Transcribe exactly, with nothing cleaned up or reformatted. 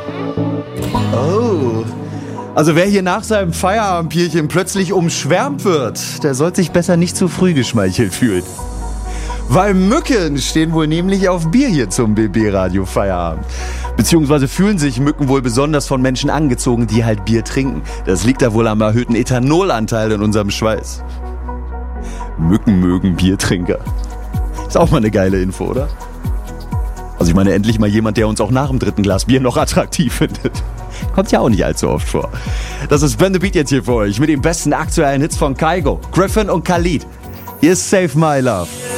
Oh. Also wer hier nach seinem Feierabendbierchen plötzlich umschwärmt wird, der sollte sich besser nicht zu früh geschmeichelt fühlen. Weil Mücken stehen wohl nämlich auf Bier hier zum B B-Radio Feierabend. Beziehungsweise fühlen sich Mücken wohl besonders von Menschen angezogen, die halt Bier trinken. Das liegt da wohl am erhöhten Ethanolanteil in unserem Schweiß. Mücken mögen Biertrinker. Ist auch mal eine geile Info, oder? Also ich meine, endlich mal jemand, der uns auch nach dem dritten Glas Bier noch attraktiv findet. Kommt ja auch nicht allzu oft vor. Das ist Ben the Beat jetzt hier für euch mit den besten aktuellen Hits von Kygo, Griffin und Khalid. Hier ist Save My Love.